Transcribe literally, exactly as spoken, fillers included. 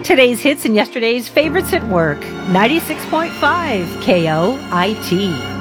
Today's hits and yesterday's favorites at work. ninety-six point five K O I T.